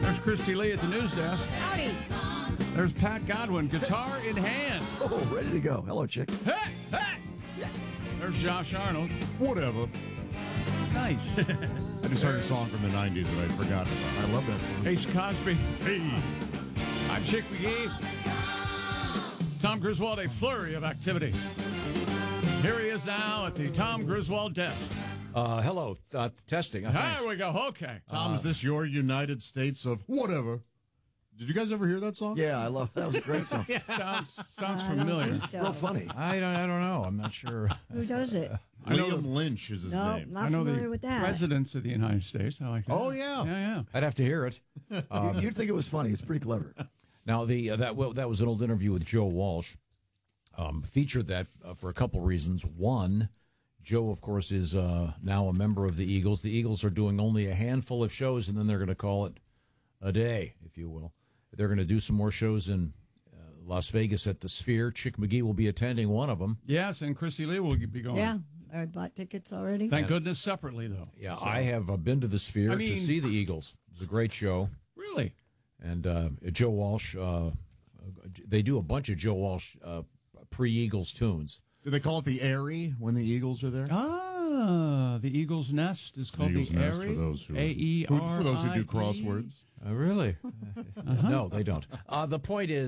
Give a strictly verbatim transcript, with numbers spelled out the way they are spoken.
There's Christy Lee at the news desk. Howdy. There's Pat Godwin, guitar in hand. Oh, ready to go. Hello, chick. Hey, hey! Yeah. There's Josh Arnold. Whatever. Nice. I just heard a song from the nineties that I'd forgotten about. I love that song. Ace Cosby. Hey. I'm Chick McGee. Tom Griswold, a flurry of activity. Here he is now at the Tom Griswold desk. Uh, hello, uh, testing. Uh, thanks. There we go. Okay. Tom, is this your United States of whatever? Did you guys ever hear that song? Yeah, I love that. Was a great song. Sounds sounds I don't familiar. think so. Real funny. I don't. I don't know. I'm not sure. Who does it? I know William the- Lynch is his No, name. not I know familiar the with that. presidents of the United States. I like that. Oh, yeah. Yeah, yeah. I'd have to hear it. You- You'd think it was funny. It's pretty clever. Now, the uh, that well, that was an old interview with Joe Walsh. Um, featured that uh, for a couple reasons. One, Joe, of course, is uh, now a member of the Eagles. The Eagles are doing only a handful of shows, and then they're going to call it a day, if you will. They're going to do some more shows in uh, Las Vegas at the Sphere. Chick McGee will be attending one of them. Yes, and Christy Lee will be going. Yeah, I bought tickets already. Thank goodness separately, though. Yeah, I have uh, been to the Sphere I mean- to see the Eagles. It was a great show. Really? And uh, Joe Walsh, uh, they do a bunch of Joe Walsh uh, pre-Eagles tunes. Do they call it the Airy when the Eagles are there? Ah, the Eagle's Nest is called the, Eagles Nest Airy. for those who, A E R I E. for those who do crosswords. Uh, really? No, they don't. Uh, the point is,